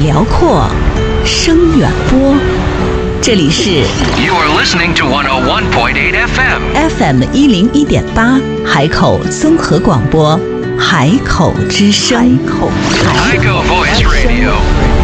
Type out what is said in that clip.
辽阔，声远播。这里是 You are listening to 101.8 FM FM101.8海口综合广播，海口之声。 海口 Voice Radio。